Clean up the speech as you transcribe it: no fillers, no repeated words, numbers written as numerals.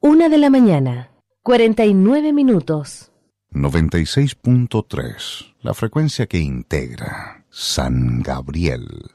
1:00 a.m, 49 minutos. 96.3, la frecuencia que integra San Gabriel.